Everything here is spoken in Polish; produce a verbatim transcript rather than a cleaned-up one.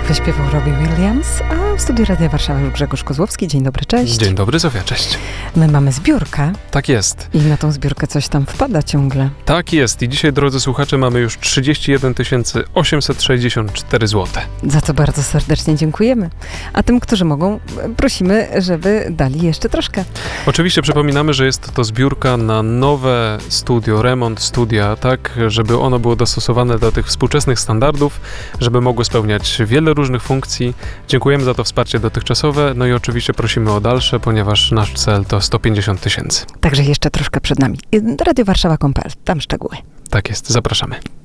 Wyśpiewał Robbie Williams, a w studiu Radia Warszawa już Grzegorz Kozłowski. Dzień dobry, cześć. Dzień dobry, Zofia, cześć. My mamy zbiórkę. Tak jest. I na tą zbiórkę coś tam wpada ciągle. Tak jest. I dzisiaj, drodzy słuchacze, mamy już trzydzieści jeden tysięcy osiemset sześćdziesiąt cztery złote. Za co bardzo serdecznie dziękujemy. A tym, którzy mogą, prosimy, żeby dali jeszcze troszkę. Oczywiście przypominamy, że jest to zbiórka na nowe studio, remont studia, tak, żeby ono było dostosowane do tych współczesnych standardów, żeby mogło spełniać wiele różnych funkcji. Dziękujemy za to wsparcie dotychczasowe, no i oczywiście prosimy o dalsze, ponieważ nasz cel to sto pięćdziesiąt tysięcy. Także jeszcze troszkę przed nami. radio warszawa kropka p l, tam szczegóły. Tak jest, zapraszamy.